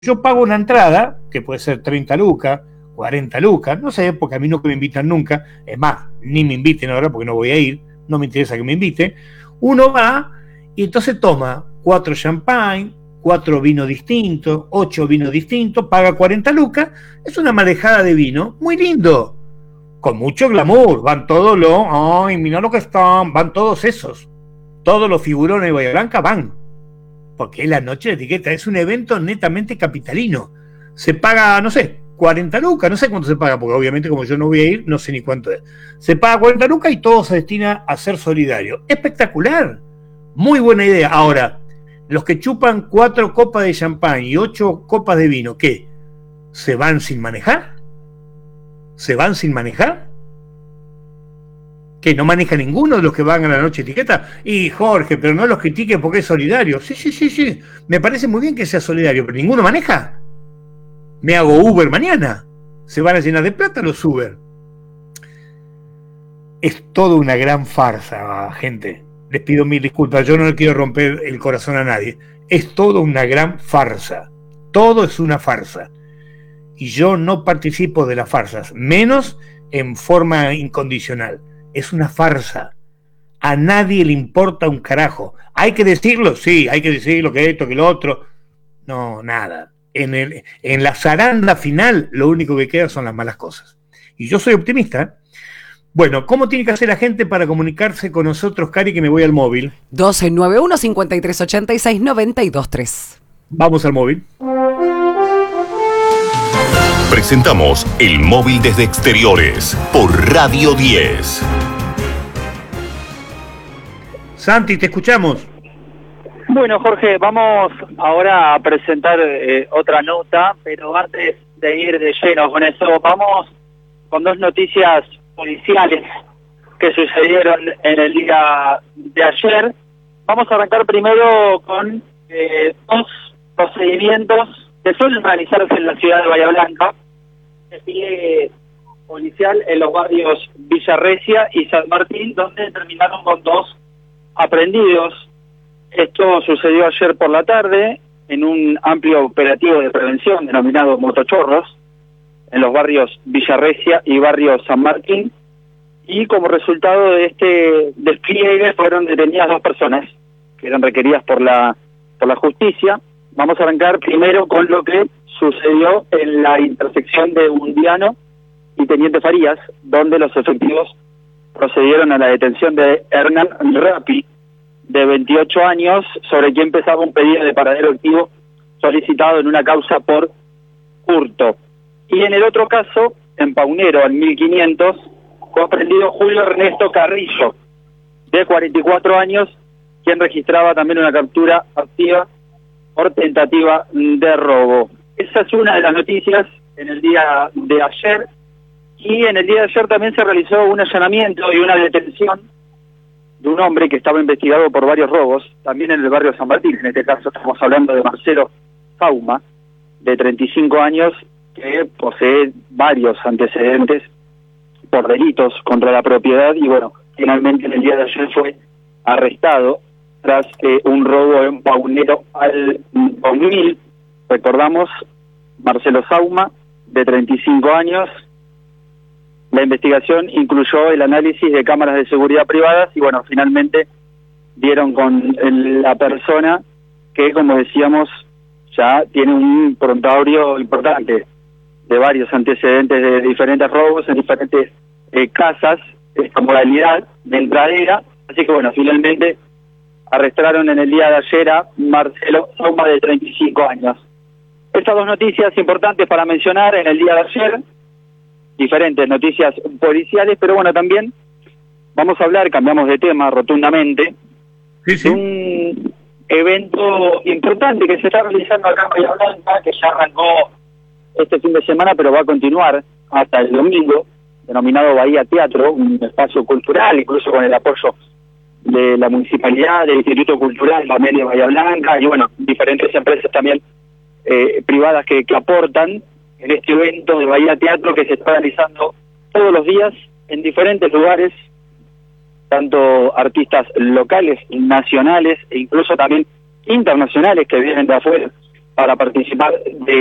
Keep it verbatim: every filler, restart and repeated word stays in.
yo pago una entrada, que puede ser treinta lucas, cuarenta lucas, no sé, porque a mí no me invitan nunca, es más, ni me inviten ahora porque no voy a ir, no me interesa que me inviten. Uno va y entonces toma cuatro champagne, cuatro vinos distintos, ocho vinos distintos, paga cuarenta lucas, es una marejada de vino, muy lindo, con mucho glamour, van todos los, ay, mira lo que están, van todos esos, todos los figurones de Bahía Blanca van, porque es la noche de etiqueta, es un evento netamente capitalino, se paga, no sé, cuarenta lucas, no sé cuánto se paga, porque obviamente como yo no voy a ir, no sé ni cuánto es, se paga cuarenta lucas y todo se destina a ser solidario, espectacular, muy buena idea. Ahora, los que chupan cuatro copas de champán y ocho copas de vino, ¿qué? ¿Se van sin manejar? ¿Se van sin manejar? ¿Que no maneja ninguno de los que van a la noche etiqueta? Y Jorge, pero no los critiques porque es solidario. Sí, sí, sí, sí. Me parece muy bien que sea solidario, pero ninguno maneja. Me hago Uber mañana. Se van a llenar de plata los Uber. Es toda una gran farsa, gente. Les pido mil disculpas, yo no le quiero romper el corazón a nadie. Es toda una gran farsa. Todo es una farsa. Y yo no participo de las farsas, menos en forma incondicional. Es una farsa. A nadie le importa un carajo. ¿Hay que decirlo? Sí, hay que decirlo, que esto, que lo otro. No, nada. En, el, en la zaranda final, lo único que queda son las malas cosas. Y yo soy optimista, ¿eh? Bueno, ¿cómo tiene que hacer la gente para comunicarse con nosotros, Cari, que me voy al móvil? doce noventa y uno, cincuenta y tres ochenta y seis, noventa y dos tres. Vamos al móvil. Presentamos El Móvil desde Exteriores por Radio diez. Santi, te escuchamos. Bueno, Jorge, vamos ahora a presentar eh, otra nota, pero antes de ir de lleno con eso, vamos con dos noticias policiales que sucedieron en el día de ayer. Vamos a arrancar primero con eh, dos procedimientos que suelen realizarse en la ciudad de Bahía Blanca. Despliegue policial en los barrios Villarrecia y San Martín, donde terminaron con dos aprehendidos. Esto sucedió ayer por la tarde en un amplio operativo de prevención denominado Motochorros, en los barrios Villarrecia y barrio San Martín, y como resultado de este despliegue fueron detenidas dos personas que eran requeridas por la por la justicia. Vamos a arrancar primero con lo que sucedió en la intersección de Undiano y Teniente Farías, donde los efectivos procedieron a la detención de Hernán Rapi, de veintiocho años, sobre quien pesaba un pedido de paradero activo solicitado en una causa por hurto. Y en el otro caso, en Paunero, en mil quinientos, fue aprendido Julio Ernesto Carrillo, de cuarenta y cuatro años, quien registraba también una captura activa por tentativa de robo. Esa es una de las noticias en el día de ayer. Y en el día de ayer también se realizó un allanamiento y una detención de un hombre que estaba investigado por varios robos, también en el barrio San Martín. En este caso estamos hablando de Marcelo Sauma, de treinta y cinco años, que posee varios antecedentes por delitos contra la propiedad y bueno, finalmente en el día de ayer fue arrestado tras eh, un robo en Paunero al dos mil. Recordamos, Marcelo Sauma, de treinta y cinco años. La investigación incluyó el análisis de cámaras de seguridad privadas y bueno, finalmente dieron con el, la persona que, como decíamos, ya tiene un prontuario importante de varios antecedentes de diferentes robos en diferentes eh, casas, esta modalidad de entradera. Así que bueno, finalmente arrestaron en el día de ayer a Marcelo Sauma, de treinta y cinco años. Estas dos noticias importantes para mencionar en el día de ayer, diferentes noticias policiales, pero bueno, también vamos a hablar, cambiamos de tema rotundamente, sí, sí. de un evento importante que se está realizando acá en Bahía Blanca, que ya arrancó este fin de semana, pero va a continuar hasta el domingo, denominado Bahía Teatro, un espacio cultural, incluso con el apoyo de la municipalidad, del Instituto Cultural, la Media Bahía Blanca, y bueno, diferentes empresas también eh, privadas que, que aportan en este evento de Bahía Teatro, que se está realizando todos los días en diferentes lugares, tanto artistas locales, nacionales e incluso también internacionales que vienen de afuera para participar de